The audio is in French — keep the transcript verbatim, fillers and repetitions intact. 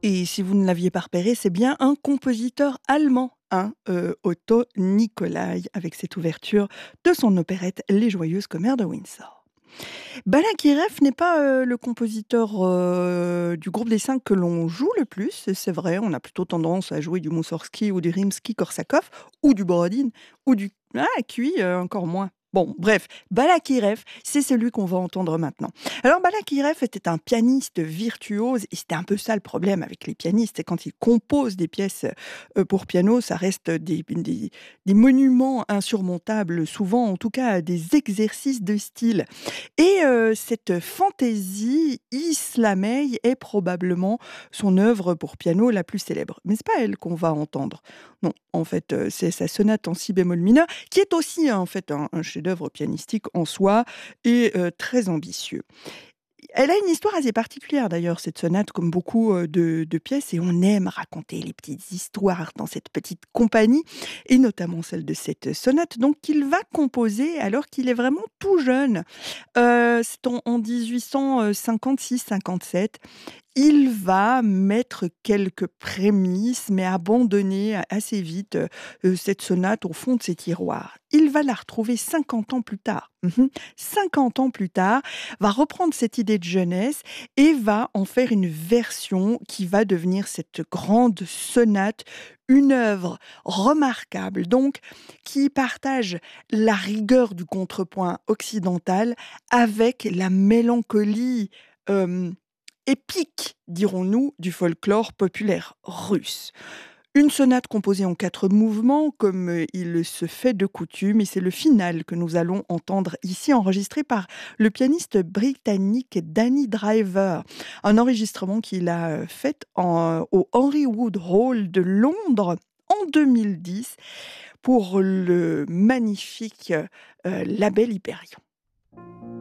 Et si vous ne l'aviez pas repéré, c'est bien un compositeur allemand, hein, heu, Otto Nicolai, avec cette ouverture de son opérette Les Joyeuses Commères de Windsor. Balakirev n'est pas, heu, le compositeur, heu, du groupe des cinq que l'on joue le plus, c'est vrai, on a plutôt tendance à jouer du Moussorgsky ou du Rimsky-Korsakov ou du Borodine ou du ah Cui, heu, encore moins. Bon, bref, Balakirev, c'est celui qu'on va entendre maintenant. Alors Balakirev était un pianiste virtuose et c'était un peu ça le problème avec les pianistes, c'est quand ils composent des pièces, heu, pour piano, ça reste des des des monuments insurmontables, souvent en tout cas des exercices de style. Et heu, cette fantaisie, Islamey est probablement son œuvre pour piano la plus célèbre. Mais c'est pas elle qu'on va entendre. Non, en fait, heu, c'est sa sonate en si bémol mineur, qui est aussi, hein, en fait, un un chef-d'œuvre pianistique en soi et heu, très ambitieux. Elle a une histoire assez particulière d'ailleurs, cette sonate, comme beaucoup, heu, de de pièces et on aime raconter les petites histoires dans cette petite compagnie et notamment celle de cette sonate donc qu'il va composer alors qu'il est vraiment tout jeune. Heu, c'est en en dix-huit cent cinquante-six cinquante-sept. Il va mettre quelques prémices, mais abandonner a assez vite, heu heu, cette sonate au fond de ses tiroirs. Il va la retrouver cinquante ans plus tard. Mmh cinquante ans plus tard, va reprendre cette idée de jeunesse et va en faire une version qui va devenir cette grande sonate, une œuvre remarquable donc qui partage la rigueur du contrepoint occidental avec la mélancolie, hem, épique, dirons-nous, du folklore populaire russe. Une sonate composée en quatre mouvements, comme euh, il se fait de coutume, et c'est le final que nous allons entendre ici, enregistré par le pianiste britannique Danny Driver. Un enregistrement qu'il a euh, fait en- au Henry Wood Hall de Londres en deux mille dix pour le magnifique euh, label Hyperion.